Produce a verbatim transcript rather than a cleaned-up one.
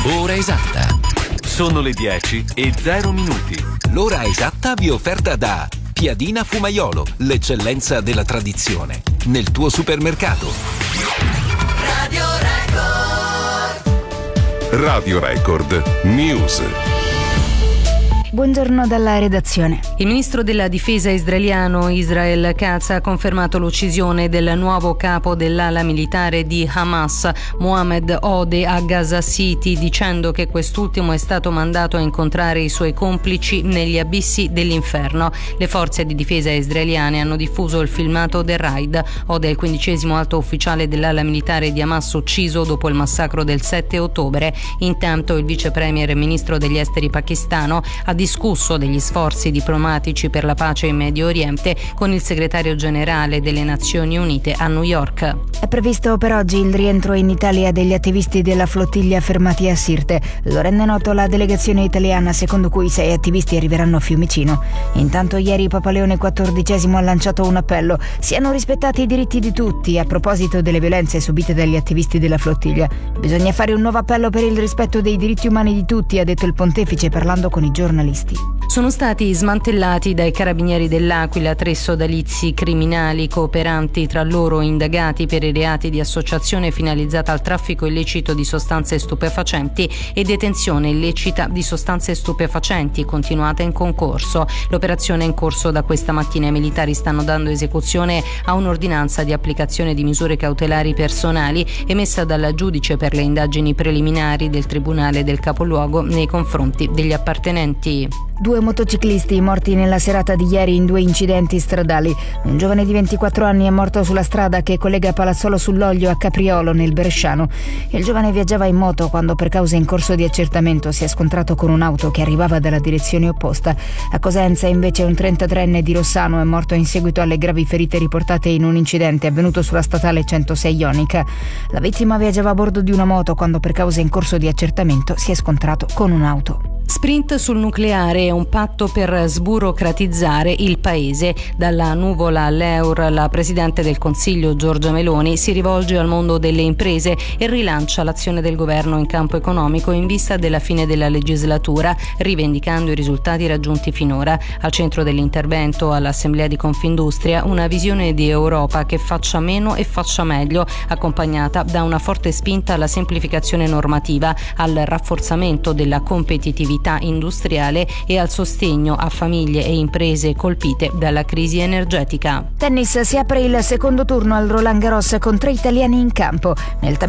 Ora esatta. Sono le dieci e zero minuti. L'ora esatta vi è offerta da Piadina Fumaiolo, l'eccellenza della tradizione. Nel tuo supermercato. Radio Record. Radio Record News. Buongiorno dalla redazione. Il ministro della difesa israeliano Israel Katz ha confermato l'uccisione del nuovo capo dell'ala militare di Hamas, Mohammed Ode, a Gaza City, dicendo che quest'ultimo è stato mandato a incontrare i suoi complici negli abissi dell'inferno. Le forze di difesa israeliane hanno diffuso il filmato del raid. Ode è il quindicesimo alto ufficiale dell'ala militare di Hamas ucciso dopo il massacro del sette ottobre. Intanto il vice premier e ministro degli esteri pakistano ha discusso degli sforzi diplomatici per la pace in Medio Oriente con il segretario generale delle Nazioni Unite a New York. È previsto per oggi il rientro in Italia degli attivisti della flottiglia fermati a Sirte. Lo rende noto la delegazione italiana, secondo cui sei attivisti arriveranno a Fiumicino. Intanto ieri Papa Leone quattordicesimo ha lanciato un appello: siano rispettati i diritti di tutti a proposito delle violenze subite dagli attivisti della flottiglia. Bisogna fare un nuovo appello per il rispetto dei diritti umani di tutti, ha detto il pontefice parlando con i giornalisti. Sono stati smantellati dai carabinieri dell'Aquila tre sodalizi criminali cooperanti tra loro indagati per i reati di associazione finalizzata al traffico illecito di sostanze stupefacenti e detenzione illecita di sostanze stupefacenti continuata in concorso. L'operazione è in corso da questa mattina. I militari stanno dando esecuzione a un'ordinanza di applicazione di misure cautelari personali emessa dal giudice per le indagini preliminari del Tribunale del Capoluogo nei confronti degli appartenenti. Due motociclisti morti nella serata di ieri in due incidenti stradali. Un giovane di ventiquattro anni è morto sulla strada che collega Palazzolo sull'Oglio a Capriolo nel Bresciano. Il giovane viaggiava in moto quando, per cause in corso di accertamento, si è scontrato con un'auto che arrivava dalla direzione opposta. A Cosenza invece un trentatreenne di Rossano è morto in seguito alle gravi ferite riportate in un incidente avvenuto sulla statale centosei Ionica. La vittima viaggiava a bordo di una moto quando, per cause in corso di accertamento, si è scontrato con un'auto. Sprint sul nucleare è un patto per sburocratizzare il paese. Dalla nuvola all'E U R, la Presidente del Consiglio Giorgia Meloni si rivolge al mondo delle imprese e rilancia l'azione del governo in campo economico in vista della fine della legislatura, rivendicando i risultati raggiunti finora. Al centro dell'intervento all'Assemblea di Confindustria una visione di Europa che faccia meno e faccia meglio, accompagnata da una forte spinta alla semplificazione normativa, al rafforzamento della competitività industriale e al sostegno a famiglie e imprese colpite dalla crisi energetica. Tennis, si apre il secondo turno al Roland Garros con tre italiani in campo. Nel